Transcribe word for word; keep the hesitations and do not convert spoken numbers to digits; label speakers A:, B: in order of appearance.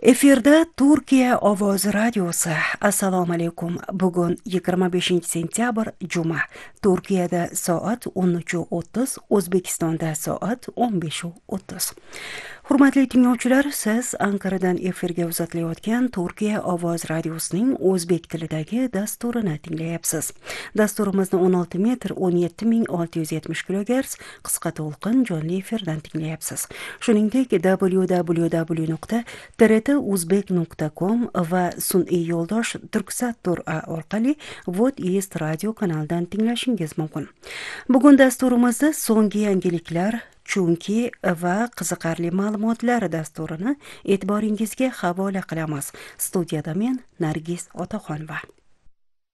A: Efirda Turkiya ovozi radiosi. Assalomu alaykum. Bugun yigirma beshinchi sentyabr juma. Turkiyada soat o'n uch o'ttiz, O'zbekistonda soat o'n besh o'ttiz. Hurmatli tinglovchilar, siz Anqaradan efirga uzatilayotgan Turkiya ovoz radiosining o'zbek tilidagi dasturini tinglayapsiz. Dasturimizni o'n olti metr o'n yetti ming olti yuz yetmish kilogerts qisqa to'lqin jonli efirdan tinglayapsiz. Shuningdek, w w w nuqta t r t uzbek nuqta com va sun'iy yo'ldosh turksat.a orqali Vod East radio kanalidan tinglashingiz mumkin. Bugun dasturimizda so'nggi yangiliklar, chunki va qiziqarli ma'lumotlar dasturini e'tiboringizga havola qilamiz. Studiyada men Nargiz Otaxonova.